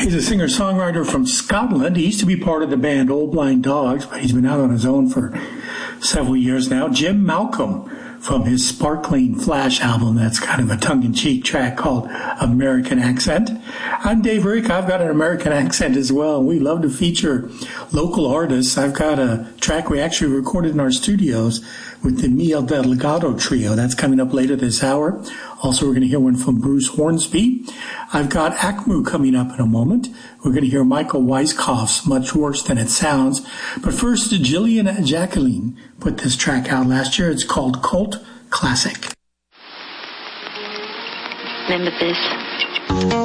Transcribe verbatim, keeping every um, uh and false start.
He's a singer-songwriter from Scotland. He used to be part of the band Old Blind Dogs, but he's been out on his own for several years now. Jim Malcolm from his Sparkling Flash album. That's kind of a tongue-in-cheek track called American Accent. I'm Dave Rick. I've got an American accent as well. We love to feature local artists. I've got a track we actually recorded in our studios with the Miguel Delgado Trio. That's coming up later this hour. Also, we're going to hear one from Bruce Hornsby. I've got A C M U coming up in a moment. We're going to hear Michael Weiskopf's Much Worse Than It Sounds. But first, Jillian Jacqueline put this track out last year. It's called Cult Classic. Remember this.